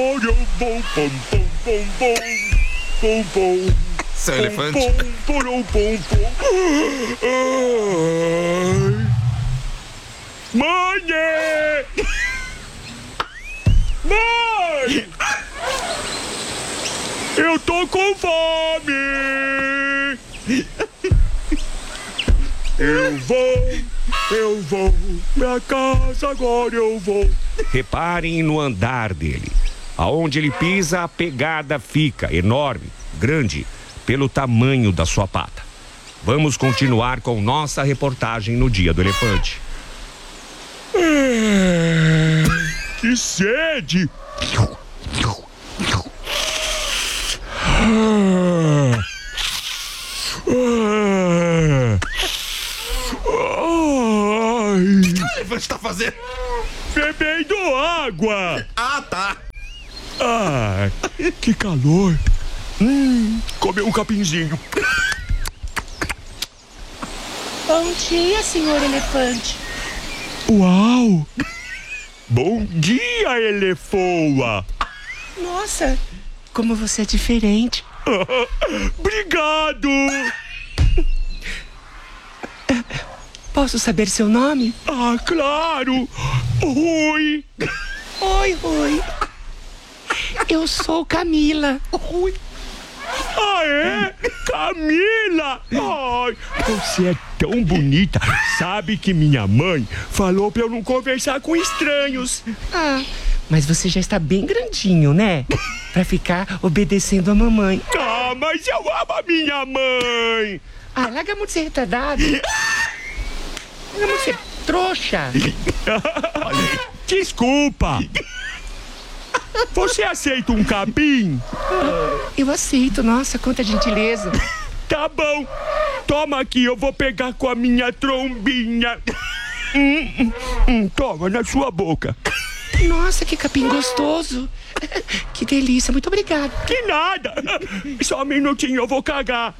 Eu vou, pom, pom, pom, pom, pom, pom. Seu elefante. Pom, pom, pom, pom. Ai. Mãe! Mãe! Eu tô com fome! Eu vou pra casa agora, eu vou. Reparem no andar dele. Aonde ele pisa, a pegada fica enorme, grande, pelo tamanho da sua pata. Vamos continuar com nossa reportagem no Dia do Elefante. Que sede! O que o elefante tá fazendo? Bebendo água! Ah, tá. Ah, que calor! Comeu um capinzinho. Bom dia, senhor elefante. Uau! Bom dia, Elefoa! Nossa, como você é diferente. Obrigado! Posso saber seu nome? Ah, claro! Rui! Oi, Rui. Eu sou Camila. Rui! Ah, é? Camila! Ai, você é tão bonita. Sabe que minha mãe falou pra eu não conversar com estranhos. Ah, mas você já está bem grandinho, né? Pra ficar obedecendo a mamãe. Ah, mas eu amo a minha mãe! Ah, larga muito de ser retardado. Larga muito de ser trouxa. Desculpa! Você aceita um capim? Eu aceito, nossa, quanta gentileza. Tá bom. Toma aqui, eu vou pegar com a minha trombinha. Toma, na sua boca. Nossa, que capim gostoso. Que delícia, muito obrigada. Que nada. Só um minutinho, eu vou cagar.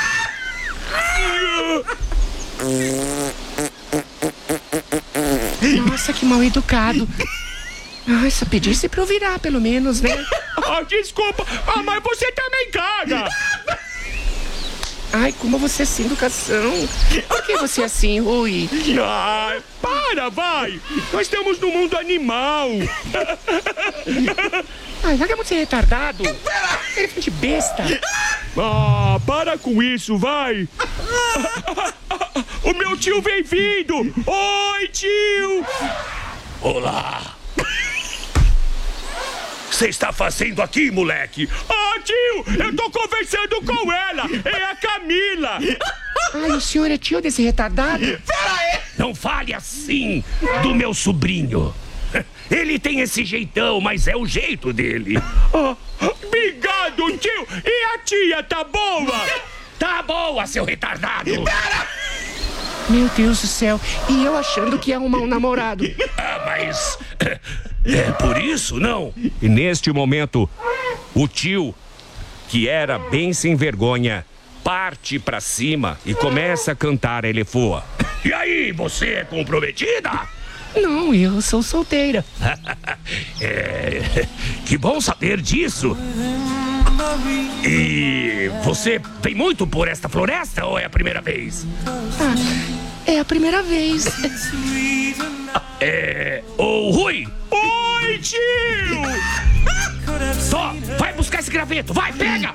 Nossa, que mal educado. Ai, só pedisse pra eu virar, pelo menos, né? Ah, desculpa. Ah, mas você também caga. Ai, como você é sem educação. Por que você é assim, Rui? Ai, para, vai. Nós estamos no mundo animal. Ai, larga muito ser retardado. Elefante besta. Ah, para com isso, vai. O meu tio vem vindo. Oi, tio. Olá! Você está fazendo aqui, moleque? Ah, tio, eu tô conversando com ela. É a Camila. Ai, o senhor é tio desse retardado? Pera aí. Não fale assim do meu sobrinho. Ele tem esse jeitão, mas é o jeito dele. Ah, obrigado, tio. E a tia, tá boa? Tá boa, seu retardado. Meu Deus do céu. E eu achando que é um mau namorado. Ah, mas... É por isso, não? E neste momento, o tio, que era bem sem vergonha, parte pra cima e começa a cantar a Elefoa. E aí, você é comprometida? Não, eu sou solteira. Que bom saber disso. E você vem muito por esta floresta ou é a primeira vez? É a primeira vez. Ô, Rui! Oi, tio. Só, vai buscar esse graveto, vai, pega!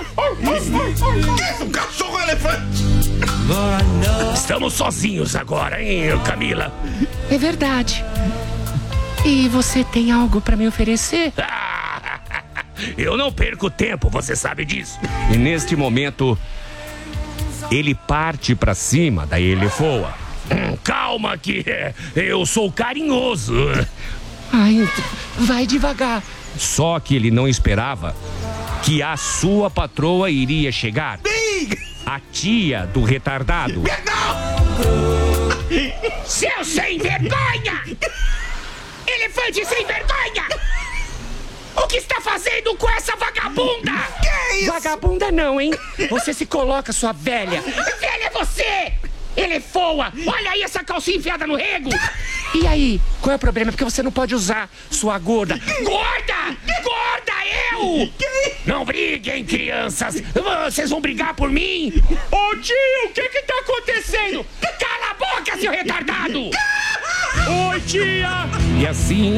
Um cachorro elefante. Estamos sozinhos agora, hein, Camila? É verdade. E você tem algo pra me oferecer? Eu não perco tempo, você sabe disso. E neste momento, ele parte pra cima da Elefoa. Calma que eu sou carinhoso. Ai, vai devagar. Só que ele não esperava que a sua patroa iria chegar. A tia do retardado. Seu sem vergonha! Elefante sem vergonha! O que está fazendo com essa vagabunda? Que é isso? Vagabunda não, hein? Você se coloca, sua velha. Velha é você! Elefoa! Olha aí essa calcinha enfiada no rego! E aí, qual é o problema? Porque você não pode usar, sua gorda. Gorda! Gorda! tio! Não briguem, crianças! Vocês vão brigar por mim? Ô tio, o que tá acontecendo? Cala a boca, seu retardado! Oi, tia! E assim.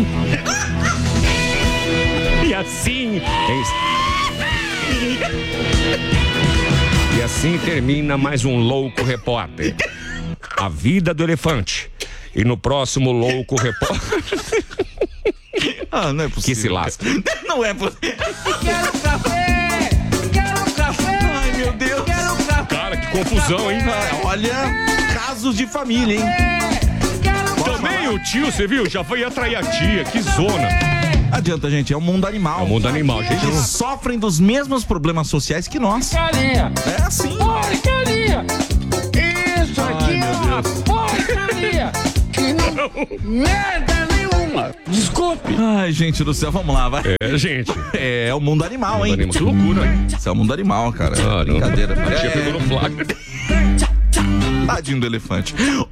E assim termina mais um Louco Repórter. A vida do elefante. E no próximo Louco Repórter. Ah, não é possível. Que se lasca. Não é possível. Quero café! Quero café! Ai, meu Deus. Quero café! Cara, que confusão, hein? Olha, casos de família, hein? Também o tio, você viu? Já foi atrair a tia, que zona. Adianta, gente, é o mundo animal. É o mundo animal, gente. Eles sofrem dos mesmos problemas sociais que nós. Porcaria! É assim. Porcaria! Isso aqui é uma porcaria! Que não... Merda nenhuma! Desculpe! Ai, gente do céu, vamos lá, vai. É, gente. É o mundo animal, hein? Que loucura, hein? Isso é o mundo animal, cara. Brincadeira. A tia pegou no flagra. Tadinho do elefante.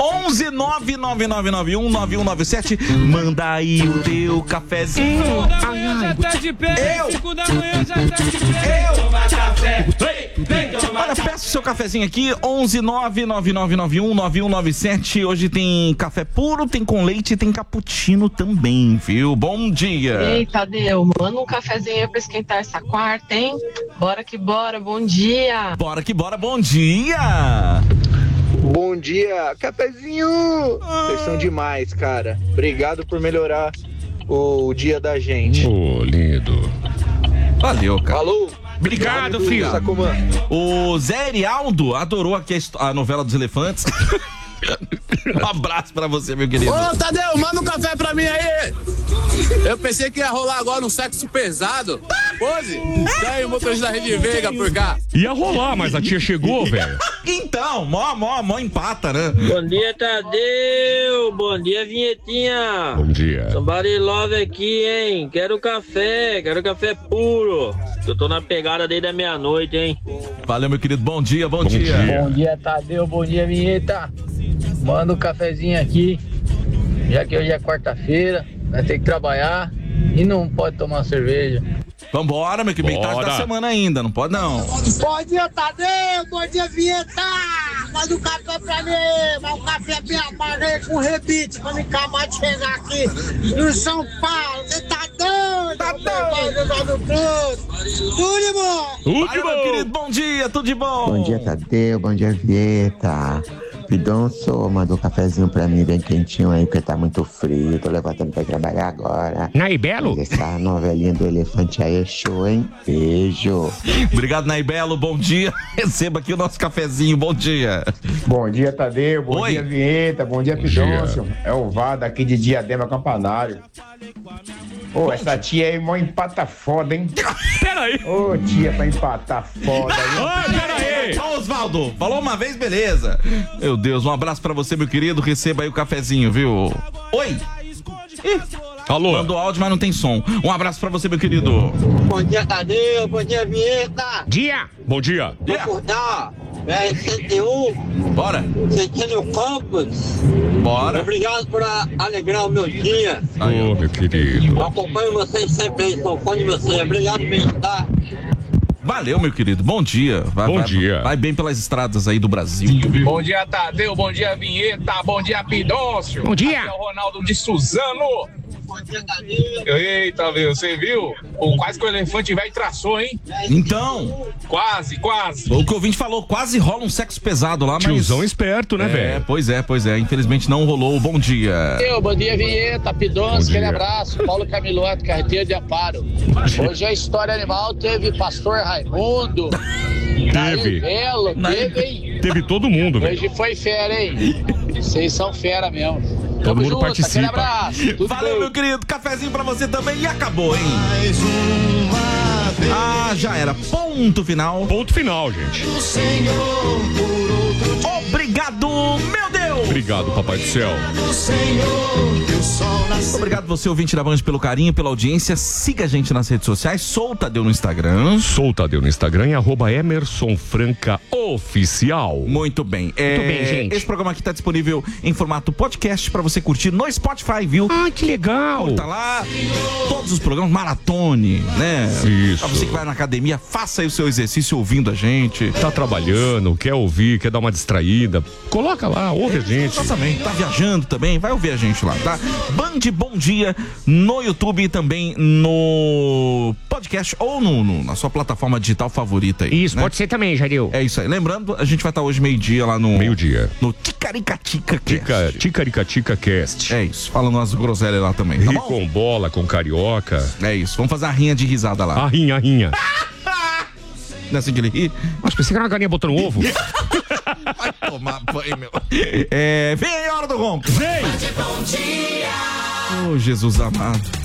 11999919197. Manda aí o teu cafezinho. Já tá de pé! 5 da manhã já tá de pé! Toma café! Vem tomar Olha, peça o seu cafezinho aqui, 11999919197. Hoje tem café puro, tem com leite e tem cappuccino também, viu? Bom dia. Ei, Tadeu, manda um cafezinho aí pra esquentar essa quarta, hein? Bora que bora, bom dia! Bora que bora, bom dia. Bom dia, cafezinho! Vocês são demais, cara. Obrigado por melhorar o dia da gente. Ô, lindo. Valeu, cara. Falou! Obrigado, filho. Sacomã. O Zé Erialdo adorou aqui a novela dos elefantes. Um abraço pra você, meu querido. Ô, Tadeu, manda um café pra mim aí. Eu pensei que ia rolar agora um sexo pesado. Pose? Tem o motorista da Rede Veiga por cá. Ia rolar, mas a tia chegou, velho. Então, mó empata, né? Bom dia, Tadeu. Bom dia, Vinhetinha. Bom dia. Somebody love aqui, hein? Quero café puro. Eu tô na pegada desde a meia-noite, hein? Valeu, meu querido. Bom dia, bom dia. Bom dia, Tadeu. Bom dia, Vinheta. Manda um cafezinho aqui, já que hoje é quarta-feira, nós temos que trabalhar e não pode tomar cerveja. Vambora, meu querido. Bem tarde da semana ainda, não pode não. Bom dia, Tadeu! Bom dia, Vinheta! Manda um café pra mim! Mas um café bem amargo aí com rebite pra me acabar de chegar aqui no São Paulo! Você tá doido? Tá doido! Tudo de bom! Valeu, meu querido. Bom dia, tudo de bom! Bom dia, Tadeu. Bom dia, Vieta. Pidonço, manda um cafezinho pra mim bem quentinho aí, porque tá muito frio. Tô levantando pra trabalhar agora. Naibelo? Mas essa novelinha do elefante aí é show, hein? Beijo. Obrigado, Naibelo. Bom dia. Receba aqui o nosso cafezinho. Bom dia. Bom dia, Tadeu. Bom dia, Vinheta. Bom dia, Pidoncio. É o Vada aqui de Diadema Campanário. Ô, essa tia aí mó empata foda, hein? Peraí. Ô, tia, pra empatar foda, hein? Peraí. Ó, Osvaldo, falou uma vez, beleza. Meu Deus, um abraço pra você, meu querido. Receba aí o cafezinho, viu? Oi. Alô. Mandou áudio, mas não tem som. Um abraço pra você, meu querido. Bom dia, Tadeu. Bom dia, Vinheta. Dia. Bom dia. Vou acordar. BR-101. Bora. Sentindo Campos. Bora. Obrigado por alegrar o meu dia. Ô, meu querido. Acompanho vocês sempre aí, sou fã de vocês. Obrigado por me ajudar. Valeu, meu querido. Bom dia. Bom dia. Vai bem pelas estradas aí do Brasil. Bom dia, Tadeu. Bom dia, Vinheta. Bom dia, Pidoncio. Bom dia. Aqui é o Ronaldo de Suzano. Eita, meu, você viu? Quase que o elefante velho traçou, hein? Então. Quase. O que o ouvinte falou, quase rola um sexo pesado lá, mas... Tiozão esperto, né, velho? Pois é. Infelizmente não rolou. Bom dia. Bom dia, Vinheta, Pidoncio, aquele abraço. Paulo Camiloto, carreteiro de Amparo. Hoje a história animal teve Pastor Raimundo. Teve. Teve, hein? Teve todo mundo, velho. Hoje foi fera, hein? Vocês são fera mesmo. Todo mundo participa. Aquele abraço. Tudo Valeu, bem? meu querido. Cafezinho pra você também e acabou, hein? Já era. Ponto final. Ponto final, gente. Obrigado, meu Deus! Valeu! Obrigado, Papai do Céu. Muito obrigado você, ouvinte da Band, pelo carinho, pela audiência. Siga a gente nas redes sociais. Sou Tadeu no Instagram. Sou Tadeu no Instagram e @Emerson Franca Oficial. Muito bem. Muito bem, gente. Esse programa aqui tá disponível em formato podcast pra você curtir no Spotify, viu? Ah, que legal. Tá lá todos os programas, maratone, né? Isso. Pra você que vai na academia, faça aí o seu exercício ouvindo a gente. Tá trabalhando, quer ouvir, quer dar uma distraída, coloca lá, ouve a gente. Exatamente. Tá viajando também, vai ouvir a gente lá, tá? Band Bom Dia no YouTube e também no podcast ou na sua plataforma digital favorita aí. Isso, né? pode ser também, Jadil. É isso aí. Lembrando, a gente vai estar hoje meio-dia lá no... Meio-dia. No Ticaricatica Cast. Ticaricatica Cast. É isso. Falando umas groselhas lá também, tá Ri bom? com bola, com carioca. É isso. Vamos fazer a rinha de risada lá. A rinha. Não é assim que ele ri? Mas pensei que era uma galinha botando ovo. Vai tomar banho, meu. Vem aí a hora do ronco. Vem! Oh, Jesus amado.